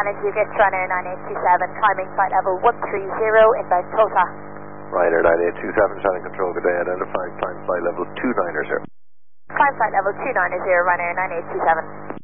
manage you get runner 9827, climbing flight level 130, inbound Tulsa. Ryanair 9827, Shannon Control, good day, identifying climb flight level 290. Climb flight level 290, Ryanair 9827.